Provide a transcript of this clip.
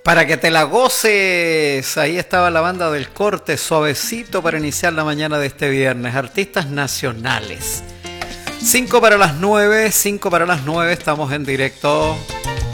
Para que te la goces, ahí estaba la banda del corte, suavecito para iniciar la mañana de este viernes. Artistas nacionales. 5 para las 9, 5 para las 9, estamos en directo